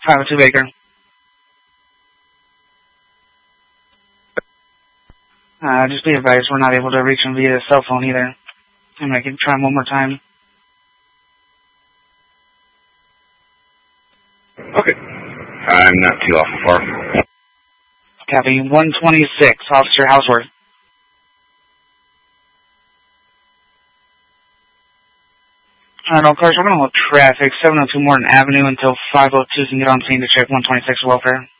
502 Baker. Just be advised, we're not able to reach him via cell phone either. I'm going to try him one more time. Okay. I'm not too awful far. Copy. 126, Officer Houseworth. All cars, we're going to hold traffic 702 Morton Avenue until 502 can get on scene to check 126 welfare.